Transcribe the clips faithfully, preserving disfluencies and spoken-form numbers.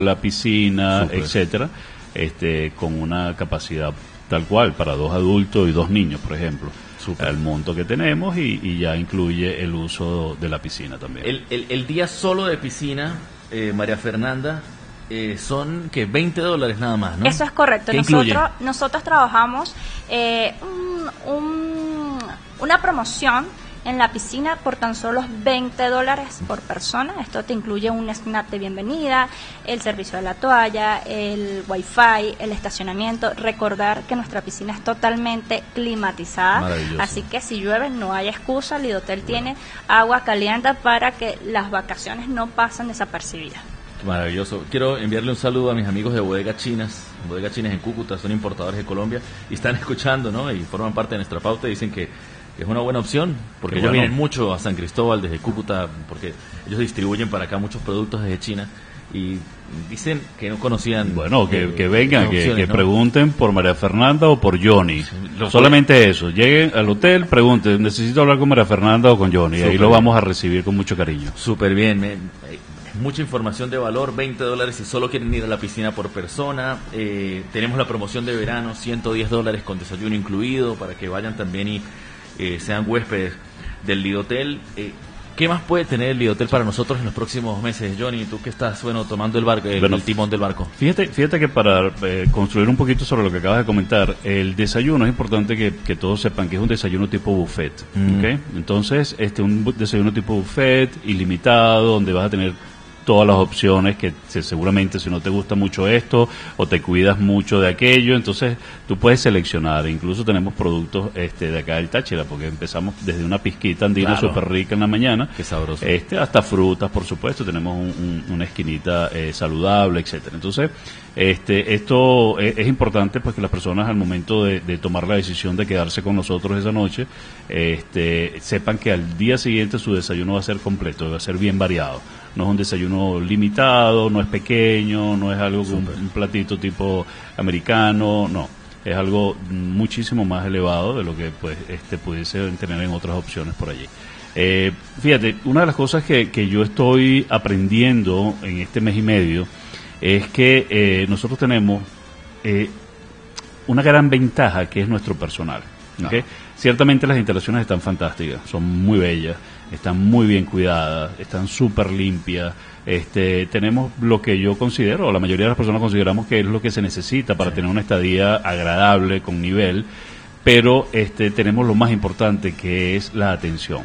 la piscina, Super. etcétera, este, con una capacidad tal cual para dos adultos y dos niños, por ejemplo. Super. El monto que tenemos y, y ya incluye el uso de la piscina también. El, el, el día solo de piscina, eh, María Fernanda, eh, son que veinte dólares nada más, ¿no? Eso es correcto. ¿Qué Nosotros, incluye? nosotros trabajamos eh, un, un, una promoción en la piscina por tan solo veinte dólares por persona. Esto te incluye un snack de bienvenida, el servicio de la toalla, el wifi, el estacionamiento. Recordar que nuestra piscina es totalmente climatizada, así que si llueve no hay excusa. Lidotel tiene agua caliente para que las vacaciones no pasen desapercibidas. Maravilloso. Quiero enviarle un saludo a mis amigos de Bodega Chinas. Bodega Chinas en Cúcuta, son importadores de Colombia y están escuchando, ¿no? Y forman parte de nuestra pauta y dicen que es una buena opción, porque Qué ellos bueno. vienen mucho a San Cristóbal desde Cúcuta, porque ellos distribuyen para acá muchos productos desde China y dicen que no conocían. Bueno, que, eh, que vengan, que, opciones, que ¿no? pregunten por María Fernanda o por Johnny. Sí, lo Solamente eso. Lleguen al hotel, pregunten, necesito hablar con María Fernanda o con Johnny. Súper Ahí lo bien. vamos a recibir con mucho cariño. Súper bien, me- eh, mucha información de valor, veinte dólares si solo quieren ir a la piscina por persona. Eh, tenemos la promoción de verano, ciento diez dólares con desayuno incluido, para que vayan también y eh, sean huéspedes del Lidotel. Eh, ¿Qué más puede tener el Lidotel para nosotros en los próximos meses, Johnny? Tú que estás, bueno, tomando el barco, el, Bueno, el timón del barco. Fíjate, fíjate que para eh, construir un poquito sobre lo que acabas de comentar, el desayuno es importante que, que todos sepan que es un desayuno tipo buffet, Mm. ¿ok? Entonces, este un bu- desayuno tipo buffet, ilimitado, donde vas a tener todas las opciones que se- seguramente si no te gusta mucho esto o te cuidas mucho de aquello, entonces tú puedes seleccionar. Incluso tenemos productos este de acá del Táchira, porque empezamos desde una pizquita andina Claro. súper rica en la mañana, Qué sabroso. este hasta frutas, por supuesto. Tenemos un- un- una esquinita eh, saludable, etcétera. Entonces, este esto es, es importante, pues, que las personas al momento de, de tomar la decisión de quedarse con nosotros esa noche, este sepan que al día siguiente su desayuno va a ser completo, va a ser bien variado. No es un desayuno limitado, no es pequeño, no es algo con un, un platito tipo americano, no. Es algo muchísimo más elevado de lo que, pues, este pudiese tener en otras opciones por allí. Eh, fíjate, una de las cosas que, que yo estoy aprendiendo en este mes y medio es que eh, nosotros tenemos eh, una gran ventaja, que es nuestro personal. ¿Ok? Ah. Ciertamente las instalaciones están fantásticas, son muy bellas, están muy bien cuidadas, están súper limpias. Este, tenemos lo que yo considero, o la mayoría de las personas consideramos que es lo que se necesita para tener una estadía agradable, con nivel, pero este, tenemos lo más importante, que es la atención.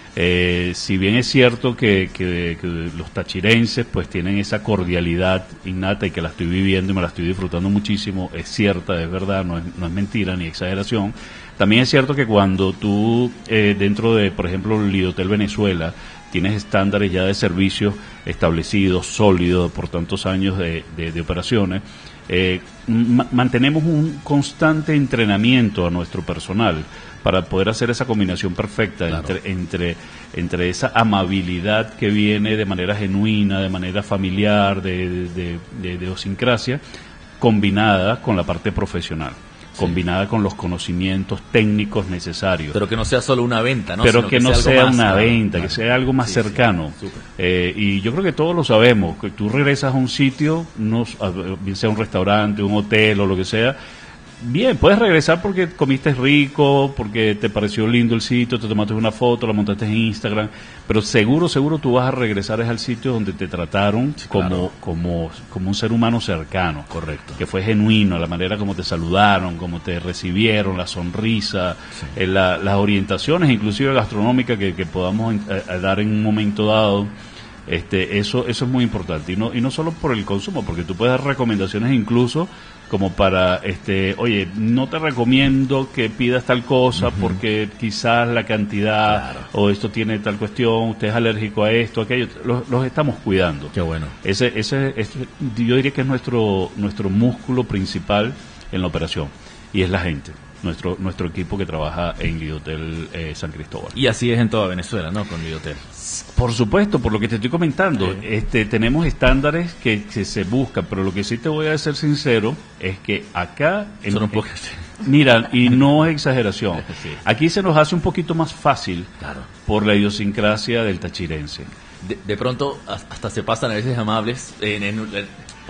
Eh, si bien es cierto que, que, que los tachirenses pues tienen esa cordialidad innata y que la estoy viviendo y me la estoy disfrutando muchísimo, es cierta, es verdad, no es, no es mentira ni exageración. También es cierto que cuando tú eh, dentro de, por ejemplo, el Lidotel Venezuela, tienes estándares ya de servicios establecidos, sólidos, por tantos años de, de, de operaciones, eh, ma- mantenemos un constante entrenamiento a nuestro personal para poder hacer esa combinación perfecta. Claro. entre, entre, entre esa amabilidad que viene de manera genuina, de manera familiar, de, de, de, de idiosincrasia, combinada con la parte profesional, combinada con los conocimientos técnicos necesarios. Pero que no sea solo una venta, ¿no? Pero Sino que no algo sea más, una claro, venta, claro. que sea algo más Sí, sí, cercano. súper. Eh, y yo creo que todos lo sabemos, que tú regresas a un sitio, no, a- bien sea un restaurante, un hotel o lo que sea, bien, puedes regresar porque comiste rico, porque te pareció lindo el sitio, te tomaste una foto, la montaste en Instagram, pero seguro, seguro tú vas a regresar es al sitio donde te trataron Sí, como, claro. como, como un ser humano cercano. Correcto. Que fue genuino, la manera como te saludaron, como te recibieron, la sonrisa, Sí. eh, la- las orientaciones, inclusive gastronómicas que, que podamos eh, eh, dar en un momento dado. Este, eso, eso es muy importante, y no, y no solo por el consumo, porque tú puedes dar recomendaciones incluso como para, este, oye, no te recomiendo que pidas tal cosa porque quizás la cantidad Claro. o esto tiene tal cuestión, usted es alérgico a esto, aquello, los, los estamos cuidando. Qué bueno. Ese, ese, ese, yo diría que es nuestro, nuestro músculo principal en la operación, y es la gente, nuestro, nuestro equipo que trabaja en Lidotel eh, San Cristóbal. Y así es en toda Venezuela, ¿no? Con Lidotel. Por supuesto, por lo que te estoy comentando, Sí. este, tenemos estándares que, que se buscan, pero lo que sí te voy a ser sincero es que acá... en- Son un en- poco... Mira, y no es exageración, Sí. aquí se nos hace un poquito más fácil Claro. por la idiosincrasia del tachirense. De, de pronto has- hasta se pasan a veces amables. En, en- en-